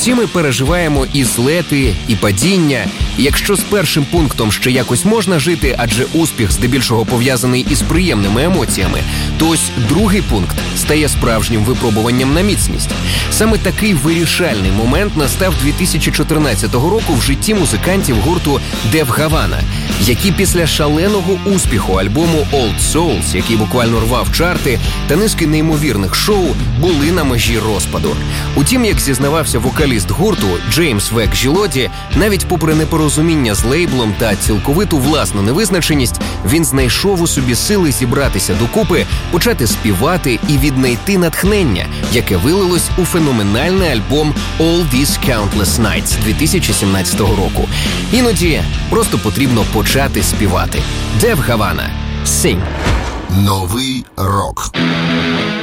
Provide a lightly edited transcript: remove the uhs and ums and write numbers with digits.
Всі ми переживаємо і злети, і падіння. І якщо з першим пунктом ще якось можна жити, адже успіх здебільшого пов'язаний із приємними емоціями, то ось другий пункт стає справжнім випробуванням на міцність. Саме такий вирішальний момент настав 2014 року в житті музикантів гурту Деф Гавана, які після шаленого успіху альбому Old Souls, який буквально рвав чарти, та низки неймовірних шоу, були на межі розпаду. Утім, як зізнавався вокаліст гурту Джеймс Век Жілоді, навіть попри непорозуміння з лейблом та цілковиту власну невизначеність, він знайшов у собі сили зібратися докупи, почати співати і віднайти натхнення, яке вилилось у феноменальний альбом All These Countless Nights 2017 року. Іноді просто потрібно почати співати. Деф Гавана. Sing. Новий рок.